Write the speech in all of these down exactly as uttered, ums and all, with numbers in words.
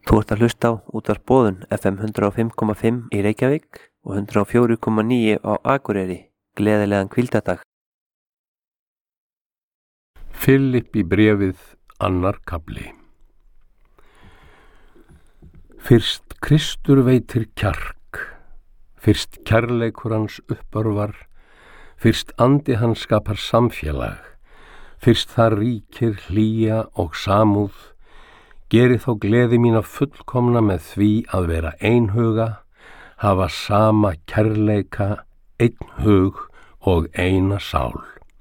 Þú ert að hlusta á Útvarp Boðun F M hundrað og fimm komma fimm í Reykjavík og hundrað og fjögur komma níu á Akureyri. Gleðilegan hvíldardag. Filipp í bréfið, annar kafli. Fyrst Kristur veitir kjark, fyrst kærleikur hans uppörvar, fyrst andi hans skapar samfélag, fyrst það ríkir hlýja og samúð, geri þó gleði mína fullkomna með því að vera einhuga, hafa sama kærleika, einn hug og eina sál.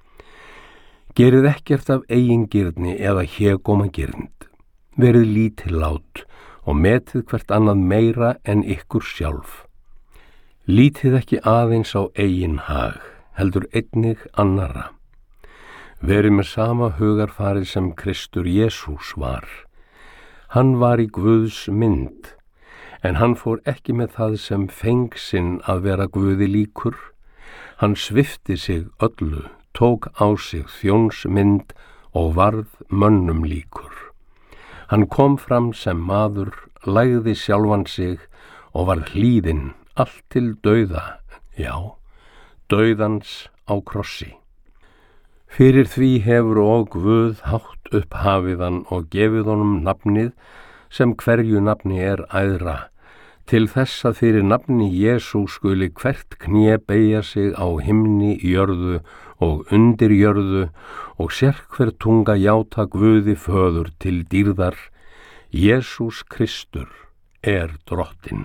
Gerið ekkert af eigingirni eða hégómagirnd, verið lítillát og metið hvert annað meira en ykkur sjálf. Lítið ekki aðeins á eigin hag, heldur einnig annarra. Verið með sama hugarfarið sem Kristur Jesús var. Hann var í Guðs mynd, en hann fór ekki með það sem feng sinn að vera Guði líkur. Hann svipti sig öllu, tók á sig þjónsmynd og varð mönnum líkur. Hann kom fram sem maður, lægði sjálfan sig og var hlýðinn allt til dauða, já, dauðans á krossi. Fyrir því hefur og Guð hátt upp hafið hann og gefið honum nafnið sem hverju nafni er æðra, til þess að fyrir nafni Jesú skuli hvert kné beygja sig á himni, jörðu og undir jörðu og sérhver tunga játa Guði föður til dýrðar, Jesús Kristur er drottinn.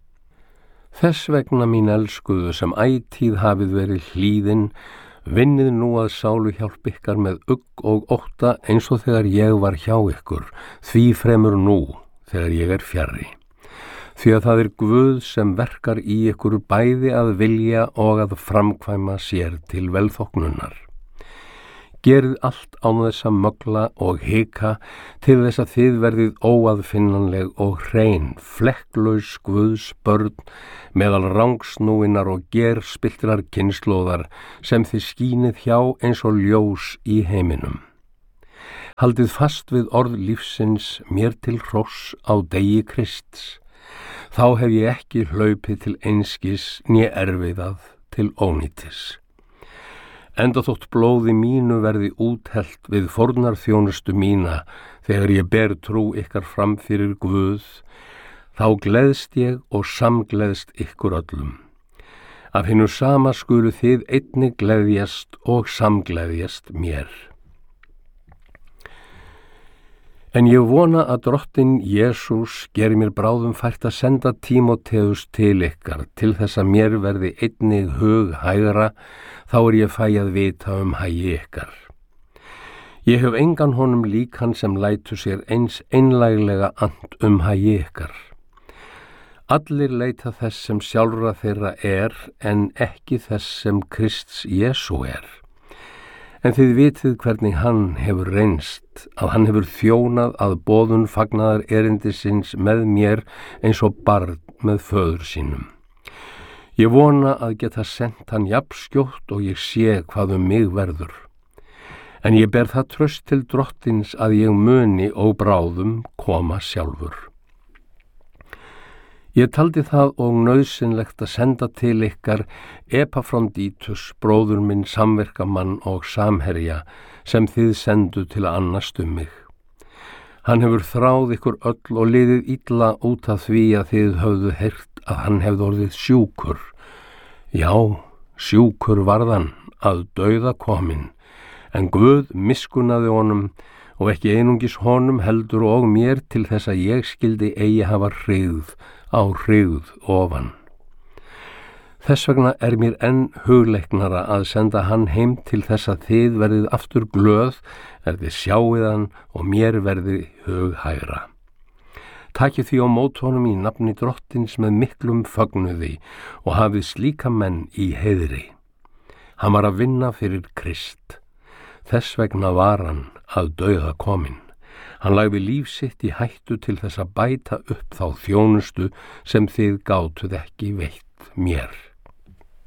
Þess vegna mín elskuðu sem ætíð hafið verið hlýðin, vinnið nú að sálu hjálp ykkar með ugg og ótta eins og þegar ég var hjá ykkur, því fremur nú þegar ég er fjarri. Því að það er Guð sem verkar í ykkur bæði að vilja og að framkvæma sér til velþóknunar. Gerið allt án þess að mögla og hika til þess að þið verðið óaðfinnanleg og hrein, flekklaus Guðs börn meðal rangsnúinar og gerspilltrar kynslóðar sem þið skínið hjá eins og ljós í heiminum. Haldið fast við orð lífsins mér til hross á degi Krists. Þá hef ég ekki hlaupið til einskis né erfiðað til ónýtis. Enda þótt blóði mínu verði úthellt við fórnarþjónustu mína þegar ég ber trú ykkar fram fyrir Guð, þá gleðst ég og samgleðst ykkur öllum. Af hinu sama skulu þið einnig gleðjast og samgleðjast mér. En ég vona að drottinn Jesús geri mér bráðum fært að senda Tímóteus til ykkar til þess að mér verði einnig hug hægra, þá er ég fæ að vita um hagi ykkar. Ég hef engan honum líkan sem lætur sér eins einlæglega and um hagi ykkar. Allir leita þess sem sjálfra þeirra er, en ekki þess sem Krists Jesú er. En þið vitið hvernig hann hefur reynst, að hann hefur þjónað að boðun fagnaðar erindisins með mér eins og barn með föður sínum. Ég vona að geta sent hann jafnskjótt og ég sé hvað um mig verður. En ég ber það traust til drottins að ég muni og bráðum koma sjálfur. Ég taldi það og nauðsynlegt að senda til ykkar Epafrodítus, bróður minn, samverkamann og samherja, sem þið sendu til að annast um mig. Hann hefur þráð ykkur öll og liðið illa út af því að þið höfðu heyrt að hann hefði orðið sjúkur. Já, sjúkur varðan, að dauða kominn, en Guð miskunnaði honum og ekki einungis honum heldur og mér til þess að ég skildi eigi hafa hryggð á hryggð ofan. Þess vegna er mér enn hugleiknara að senda hann heim til þess að þið verðið aftur glöð er þið sjáið hann og mér verði hug hægra. Takið því á mót honum í nafni drottins með miklum fögnuði og hafið slíka menn í heiðri. Hann var að vinna fyrir Krist. Þess vegna var hann að dauða kominn. Hann lagði líf sitt í hættu til þess að bæta upp þá þjónustu sem þið gátuð ekki veitt mér.